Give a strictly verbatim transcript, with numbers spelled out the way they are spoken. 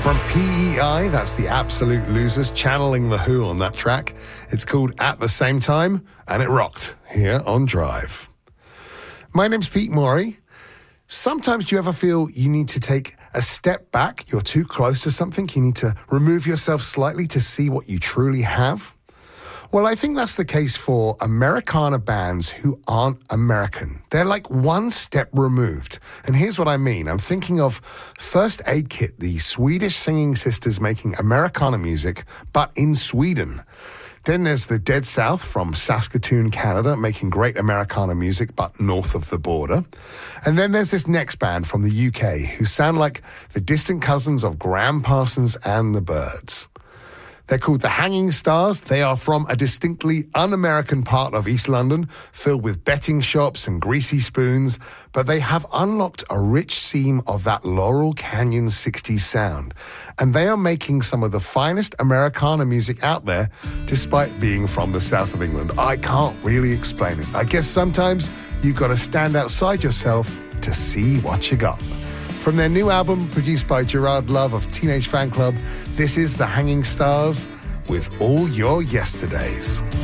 From P E I, that's the Absolute Losers, channeling The Who on that track. It's called At the Same Time, and it rocked here on Drive. My name's Pete Morey. Sometimes do you ever feel you need to take a step back? You're too close to something. You need to remove yourself slightly to see what you truly have. Well, I think that's the case for Americana bands who aren't American. They're like one step removed. And here's what I mean. I'm thinking of First Aid Kit, the Swedish singing sisters making Americana music, but in Sweden. Then there's the Dead South from Saskatoon, Canada, making great Americana music, but north of the border. And then there's this next band from the U K who sound like the distant cousins of Graham Parsons and the Byrds. They're called the Hanging Stars. They are from a distinctly un-American part of East London, filled with betting shops and greasy spoons, but they have unlocked a rich seam of that Laurel Canyon sixties sound. And they are making some of the finest Americana music out there, despite being from the south of England. I can't really explain it. I guess sometimes you've got to stand outside yourself to see what you got. From their new album, produced by Gerard Love of Teenage Fan Club, this is The Hanging Stars with All Your Yesterdays.